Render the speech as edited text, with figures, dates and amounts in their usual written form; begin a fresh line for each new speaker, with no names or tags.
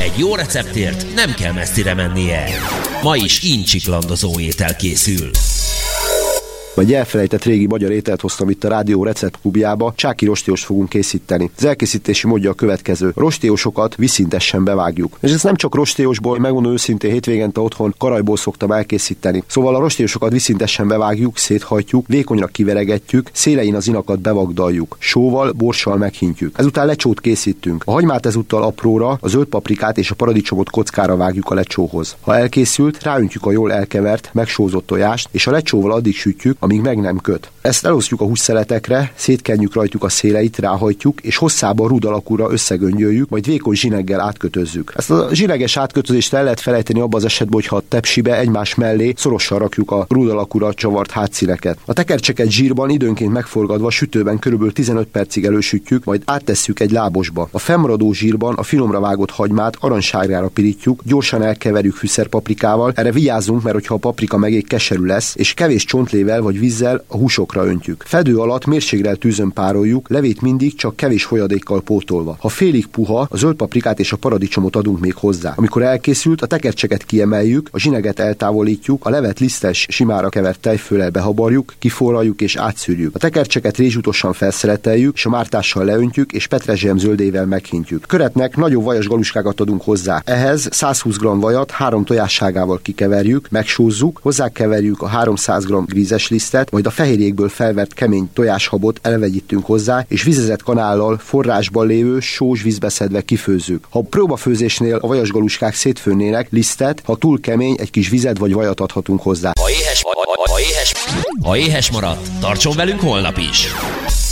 Egy jó receptért nem kell messzire mennie. Ma is incsiklandozó étel készül.
Egy elfelejtett régi magyar ételt hoztam itt a Rádió receptklubjába, csáki rostiost fogunk készíteni. Az elkészítési módja a következő. Rostiosokat vízszintesen bevágjuk. És ez nem csak rostiosból, megmondom őszintén, hétvégente otthon karajból szoktam elkészíteni. Szóval a rostiosokat vízszintesen bevágjuk, széthajtjuk, vékonyra kiveregetjük, szélein az inakat bevagdaljuk. Sóval, borssal meghintjük. Ezután lecsót készítünk. A hagymát ezúttal apróra, a zöld paprikát és a paradicsomot kockára vágjuk a lecsóhoz. Ha elkészült, ráöntjük a jól elkevert, megsózott tojást, és a lecsóval addig sütjük, amíg meg nem köt. Ezt elosztjuk a hússzeletekre, szétkenjük rajtuk a széleit, ráhajtjuk, és hosszában rúd alakúra összegöngyöljük, majd vékony zsineggel átkötözzük. Ezt a zsineges átkötözést el lehet felejteni abban az esetben, hogyha a tepsibe egymás mellé szorosan rakjuk a rúd alakúra csavart hátszíneket. A tekercseket zsírban időnként megforgatva sütőben körülbelül 15 percig elősütjük, majd áttesszük egy lábosba. A fennmaradó zsírban a finomra vágott hagymát aranysárgára pirítjuk, gyorsan elkeverjük fűszerpaprikával. Erre vigyázzunk, mert hogyha a paprika megég, keserű lesz, és kevés csontlével vagy vízzel a húsokra öntjük. Fedő alatt mérséklelt tűzön pároljuk, levét mindig csak kevés folyadékkal pótolva. Ha félig puha, a zöld paprikát és a paradicsomot adunk még hozzá. Amikor elkészült, a tekercseket kiemeljük, a zsineget eltávolítjuk, a levet lisztes, simára kevert tejföllel behabarjuk, kiforraljuk és átszűrjük. A tekercseket rézsutosan felszeleteljük, és a mártással leöntjük, és petrezselyem zöldével meghintjük. Köretnek nagyobb vajas galuskákat adunk hozzá. Ehhez 120 g vajat 3 tojásságával kikeverjük, megsózzuk, hozzákeverjük a 300 g grízes lisztet, majd a fehérjékből felvert kemény tojáshabot elvegyítünk hozzá, és vizezett kanállal forrásban lévő sós vízbe szedve kifőzzük. Ha próbafőzésnél a vajasgaluskák szétfőnének, lisztet, ha túl kemény, egy kis vizet vagy vajat adhatunk hozzá.
Ha éhes maradt, tartson velünk holnap is!